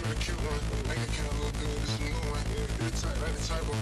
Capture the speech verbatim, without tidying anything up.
with a cute one. Make it count, look good, it's a new one. Yeah, it's tight like the type of